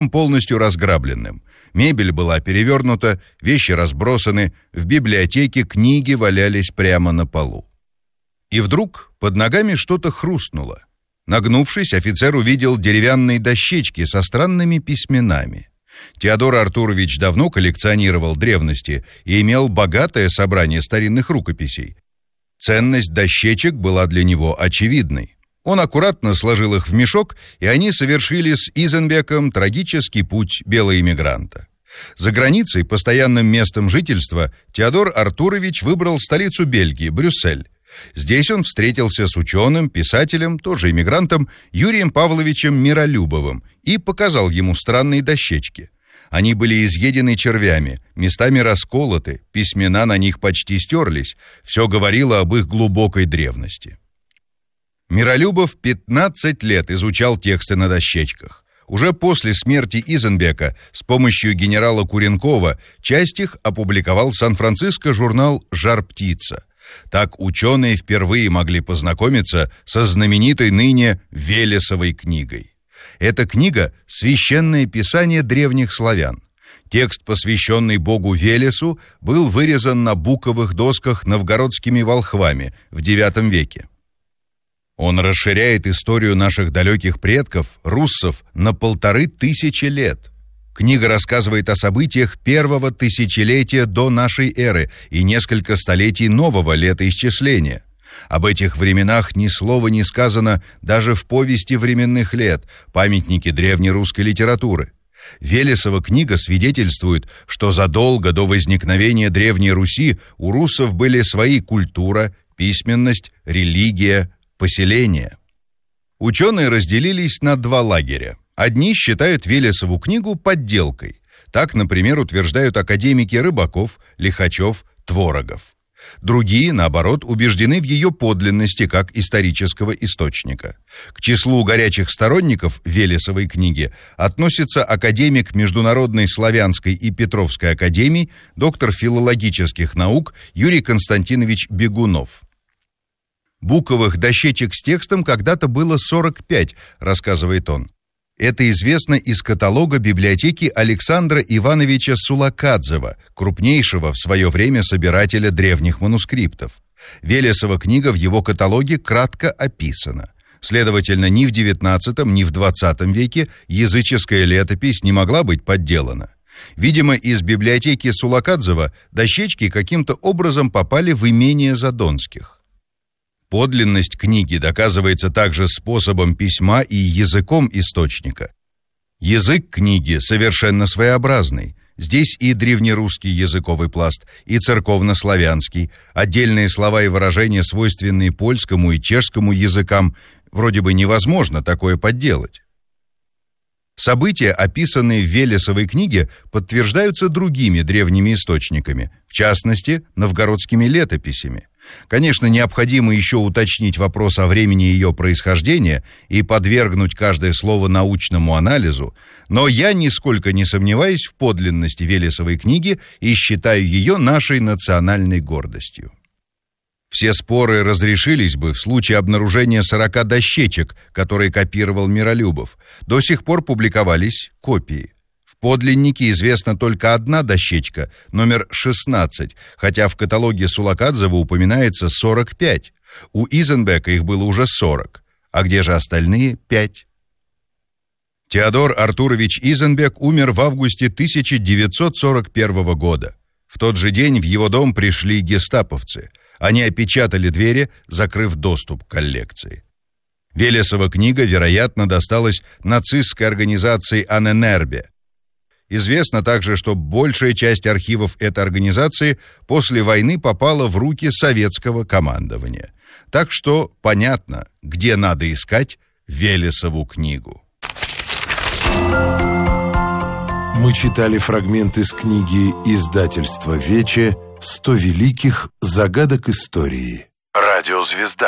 дом полностью разграбленным. Мебель была перевернута, вещи разбросаны, в библиотеке книги валялись прямо на полу. И вдруг под ногами что-то хрустнуло. Нагнувшись, офицер увидел деревянные дощечки со странными письменами. Теодор Артурович давно коллекционировал древности и имел богатое собрание старинных рукописей. Ценность дощечек была для него очевидной. Он аккуратно сложил их в мешок, и они совершили с Изенбеком трагический путь белоэмигранта. За границей постоянным местом жительства Теодор Артурович выбрал столицу Бельгии, Брюссель. Здесь он встретился с ученым, писателем, тоже эмигрантом, Юрием Павловичем Миролюбовым и показал ему странные дощечки. Они были изъедены червями, местами расколоты, письмена на них почти стерлись. Все говорило об их глубокой древности. Миролюбов 15 лет изучал тексты на дощечках. Уже после смерти Изенбека с помощью генерала Куренкова часть их опубликовал в Сан-Франциско журнал «Жар-птица». Так ученые впервые могли познакомиться со знаменитой ныне Велесовой книгой. Эта книга — священное писание древних славян. Текст, посвященный богу Велесу, был вырезан на буковых досках новгородскими волхвами в IX веке. Он расширяет историю наших далеких предков, руссов, на 1500 лет. Книга рассказывает о событиях первого тысячелетия до нашей эры и несколько столетий нового летоисчисления. Об этих временах ни слова не сказано даже в повести временных лет, памятнике древнерусской литературы. Велесова книга свидетельствует, что задолго до возникновения Древней Руси у руссов были свои культура, письменность, религия, поселения. Ученые разделились на два лагеря. Одни считают Велесову книгу подделкой. Так, например, утверждают академики Рыбаков, Лихачев, Творогов. Другие, наоборот, убеждены в ее подлинности как исторического источника. К числу горячих сторонников Велесовой книги относится академик Международной славянской и Петровской академий, доктор филологических наук Юрий Константинович Бегунов. Буковых дощечек с текстом когда-то было 45, рассказывает он. Это известно из каталога библиотеки Александра Ивановича Сулакадзева, крупнейшего в свое время собирателя древних манускриптов. Велесова книга в его каталоге кратко описана. Следовательно, ни в XIX, ни в XX веке языческая летопись не могла быть подделана. Видимо, из библиотеки Сулакадзева дощечки каким-то образом попали в имение Задонских. Подлинность книги доказывается также способом письма и языком источника. Язык книги совершенно своеобразный. Здесь и древнерусский языковый пласт, и церковнославянский, отдельные слова и выражения, свойственные польскому и чешскому языкам. Вроде бы невозможно такое подделать. События, описанные в Велесовой книге, подтверждаются другими древними источниками, в частности, новгородскими летописями. Конечно, необходимо еще уточнить вопрос о времени ее происхождения и подвергнуть каждое слово научному анализу, но я нисколько не сомневаюсь в подлинности Велесовой книги и считаю ее нашей национальной гордостью. Все споры разрешились бы в случае обнаружения 40 дощечек, которые копировал Миролюбов. До сих пор публиковались копии. В подлиннике известна только одна дощечка, номер 16, хотя в каталоге Сулакадзева упоминается 45. У Изенбека их было уже 40. А где же остальные 5? Теодор Артурович Изенбек умер в августе 1941 года. В тот же день в его дом пришли гестаповцы. Они опечатали двери, закрыв доступ к коллекции. Велесова книга, вероятно, досталась нацистской организации Аненербе. Известно также, что большая часть архивов этой организации после войны попала в руки советского командования. Так что понятно, где надо искать Велесову книгу. Мы читали фрагмент из книги издательства «Вече» «100 великих загадок истории». Радиозвезда.